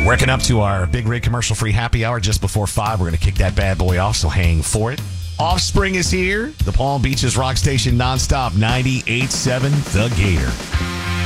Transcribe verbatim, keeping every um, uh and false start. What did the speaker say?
Working up to our Big Rig commercial-free happy hour just before five. We're going to kick that bad boy off, so hang for it. Offspring is here. The Palm Beaches Rock Station nonstop, ninety-eight point seven The Gator.